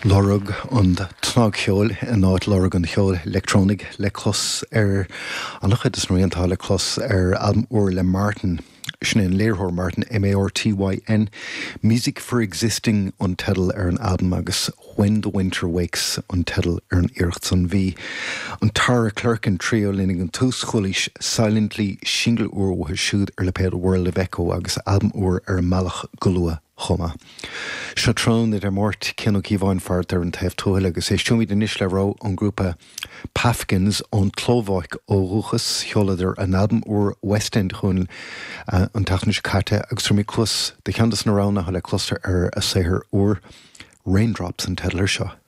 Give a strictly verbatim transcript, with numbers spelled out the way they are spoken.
Lorug an tnag cheol en áit lorug an cheol electronic le clos ar annach is nuintá le clos ar album oor le Martin Shin Leerhor Martin M A R T Y N Music for Existing on Tiddle ar an album agus When the Winter Wakes on Tiddle ar an Iirchtson V an Tara Clerkin trio linning an tús chulis silently shingle oor wa siúd ar le pedal World of Echo agus album oor ar Malach Gulua Choma. Siatrón idir mórt cinnog íbháin fart ar an taobh tóil agus é siúmid inis le rá an grúpa Pafkins ón Clómhaich ó Rúchas cheolaidir an album oor West End chun uh, an tachnis carte agus mí clús de cheandas na rána le cluster ar a séhir oor Raindrops an Tiddler seo.